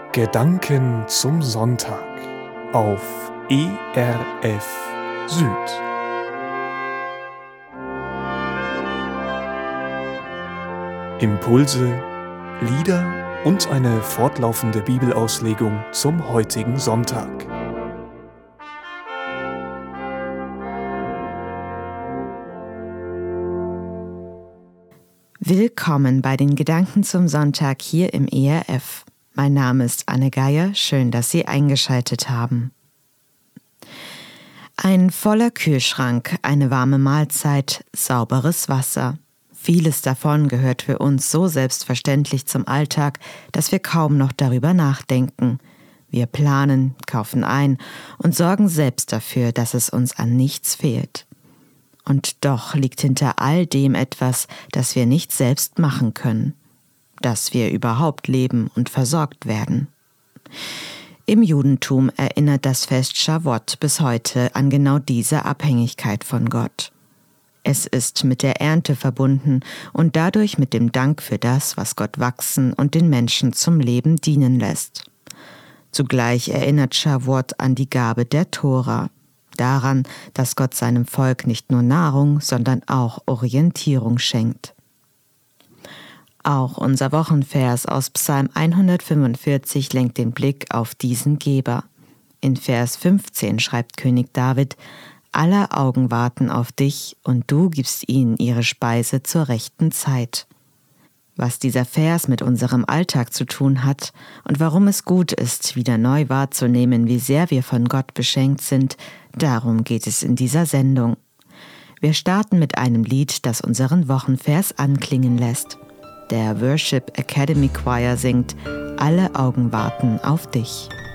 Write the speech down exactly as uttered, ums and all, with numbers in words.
Gedanken zum Sonntag auf E R F Süd. Impulse, Lieder und eine fortlaufende Bibelauslegung zum heutigen Sonntag. Willkommen bei den Gedanken zum Sonntag hier im E R F. Mein Name ist Anne Geier, schön, dass Sie eingeschaltet haben. Ein voller Kühlschrank, eine warme Mahlzeit, sauberes Wasser. Vieles davon gehört für uns so selbstverständlich zum Alltag, dass wir kaum noch darüber nachdenken. Wir planen, kaufen ein und sorgen selbst dafür, dass es uns an nichts fehlt. Und doch liegt hinter all dem etwas, das wir nicht selbst machen können. Dass wir überhaupt leben und versorgt werden. Im Judentum erinnert das Fest Shavuot bis heute an genau diese Abhängigkeit von Gott. Es ist mit der Ernte verbunden und dadurch mit dem Dank für das, was Gott wachsen und den Menschen zum Leben dienen lässt. Zugleich erinnert Shavuot an die Gabe der Tora, daran, dass Gott seinem Volk nicht nur Nahrung, sondern auch Orientierung schenkt. Auch unser Wochenvers aus Psalm hundertfünfundvierzig lenkt den Blick auf diesen Geber. In Vers fünfzehn schreibt König David: Aller Augen warten auf dich, und du gibst ihnen ihre Speise zur rechten Zeit. Was dieser Vers mit unserem Alltag zu tun hat und warum es gut ist, wieder neu wahrzunehmen, wie sehr wir von Gott beschenkt sind, darum geht es in dieser Sendung. Wir starten mit einem Lied, das unseren Wochenvers anklingen lässt. Der Worship Academy Choir singt: Alle Augen warten auf dich.